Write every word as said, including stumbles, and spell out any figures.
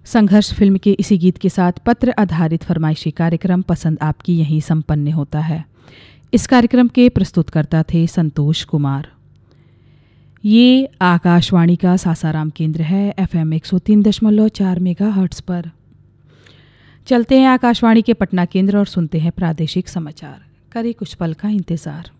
संघर्ष फिल्म के इसी गीत के साथ पत्र आधारित फरमाइशी कार्यक्रम पसंद आपकी यहीं संपन्न होता है। इस कार्यक्रम के प्रस्तुतकर्ता थे संतोष कुमार। ये आकाशवाणी का सासाराम केंद्र है, एफएम एक सौ तीन दशमलव चार मेगा हर्ट्स पर। चलते हैं आकाशवाणी के पटना केंद्र और सुनते हैं प्रादेशिक समाचार। करें कुछ पल का इंतजार।